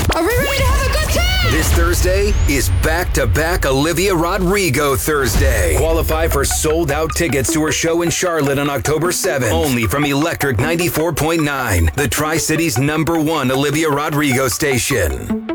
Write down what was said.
Are we ready to have a good time? This Thursday is back-to-back Olivia Rodrigo Thursday. Qualify for sold-out tickets to her show in Charlotte on October 7th. Only from Electric 94.9, the Tri-City's #1 Olivia Rodrigo station.